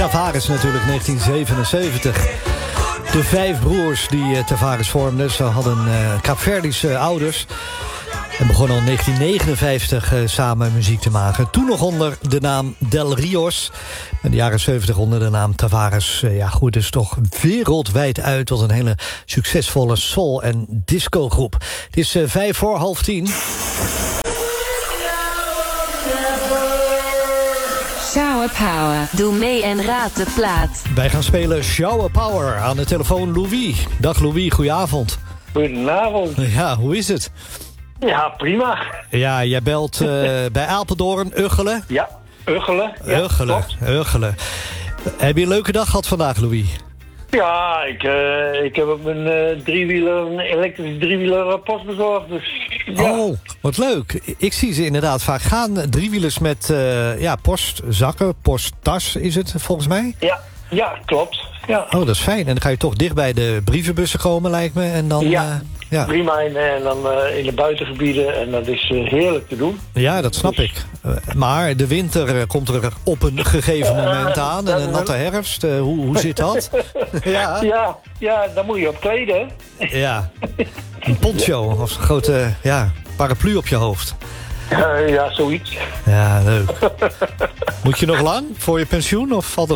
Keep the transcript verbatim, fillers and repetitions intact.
Tavares natuurlijk, negentien zevenenzeventig. De vijf broers die uh, Tavares vormden. Ze hadden uh, Kaapverdische ouders. En begonnen al in negentien negenenvijftig uh, samen muziek te maken. Toen nog onder de naam Del Rios. In de jaren zeventig onder de naam Tavares. Uh, ja goed, dus toch wereldwijd uit tot een hele succesvolle soul- en discogroep. Het is uh, vijf voor half tien. Shower Power. Doe mee en raad de plaat. Wij gaan spelen Shower Power. Aan de telefoon Louis. Dag Louis, goedenavond. Goedenavond. Ja, hoe is het? Ja, prima. Ja, jij belt uh, bij Apeldoorn, Uggelen. Ja, Uggelen. Ja, Uggelen, Uggelen. Heb je een leuke dag gehad vandaag, Louis? Ja, ik, uh, ik heb op mijn uh, driewieler, een elektrische driewieler uh, post bezorgd. Dus, ja. Oh, wat leuk. Ik zie ze inderdaad vaak gaan. Driewielers met uh, ja, postzakken, posttas is het volgens mij. Ja, ja, klopt. Ja. Oh, dat is fijn. En dan ga je toch dicht bij de brievenbussen komen, lijkt me. En dan, ja, uh, ja. prima. En, en dan uh, in de buitengebieden. En dat is uh, heerlijk te doen. Ja, dat snap dus. ik. Uh, maar de winter uh, komt er op een gegeven moment aan. En een natte herfst. Uh, hoe, hoe zit dat? ja. Ja, ja, dan moet je op kleden. Ja, een poncho of een grote ja, paraplu op je hoofd. Uh, ja, zoiets. Ja, leuk. Moet je nog lang voor je pensioen of valt